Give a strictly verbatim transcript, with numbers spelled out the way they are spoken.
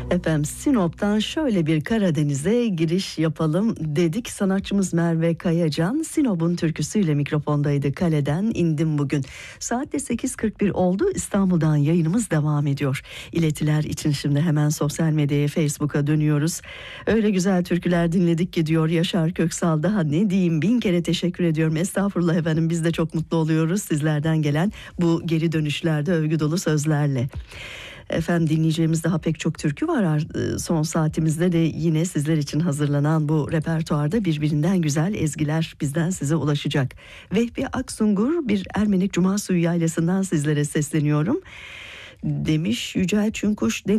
Efendim Sinop'tan şöyle bir Karadeniz'e giriş yapalım dedik. Sanatçımız Merve Kayacan Sinop'un türküsüyle mikrofondaydı. Kaleden indim bugün. Saat de sekiz kırk bir oldu. İstanbul'dan yayınımız devam ediyor. İletiler için şimdi hemen sosyal medyaya, Facebook'a dönüyoruz. Öyle güzel türküler dinledik ki diyor Yaşar Köksal, daha ne diyeyim, bin kere teşekkür ediyorum. Estağfurullah efendim, biz de çok mutlu oluyoruz sizlerden gelen bu geri dönüşlerde övgü dolu sözlerle. Efendim dinleyeceğimiz daha pek çok türkü var. Son saatimizde de yine sizler için hazırlanan bu repertuarda birbirinden güzel ezgiler bizden size ulaşacak. Vehbi Aksungur bir Ermenik Cuma Suyu Yaylası'ndan sizlere sesleniyorum demiş. Yücel Çünkuş